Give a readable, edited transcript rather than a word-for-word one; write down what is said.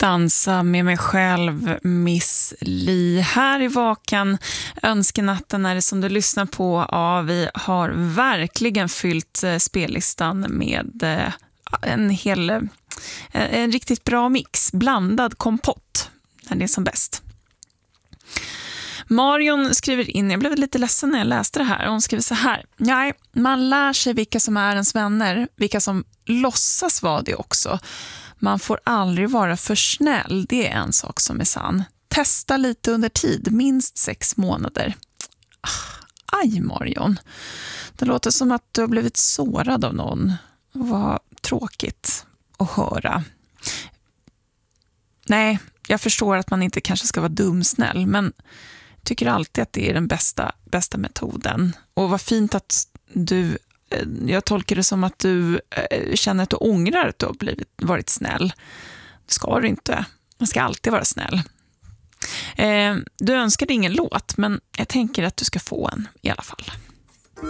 Dansa med mig själv, Miss Li. Här i Vakan önskenatten är det som du lyssnar på. Ja, vi har verkligen fyllt spellistan med en riktigt bra mix. Blandad kompott när det är som bäst. Marion skriver in, jag blev lite ledsen när jag läste det här. Hon skriver så här: nej, man lär sig vilka som är ens vänner, vilka som låtsas vara det också. Man får aldrig vara för snäll, det är en sak som är sann. Testa lite under tid, minst 6 månader. Aj Marion, det låter som att du har blivit sårad av någon. Vad tråkigt att höra. Nej, jag förstår att man inte kanske ska vara dumsnäll, men tycker alltid att det är den bästa metoden. Och vad fint att jag tolkar det som att du känner att du ångrar att du har varit snäll. Det ska du inte. Man ska alltid vara snäll. Du önskade ingen låt, men jag tänker att du ska få en i alla fall.